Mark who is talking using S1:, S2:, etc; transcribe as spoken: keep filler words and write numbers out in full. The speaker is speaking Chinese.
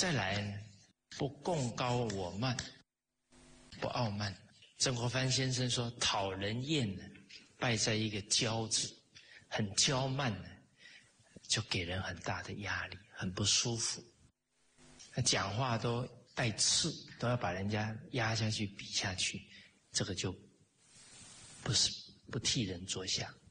S1: 再来呢，不共高我慢，不傲慢。曾国藩先生说，讨人厌呢，败在一个骄字，很骄慢呢，就给人很大的压力，很不舒服。他讲话都带刺，都要把人家压下去、比下去，这个就不是不替人着想。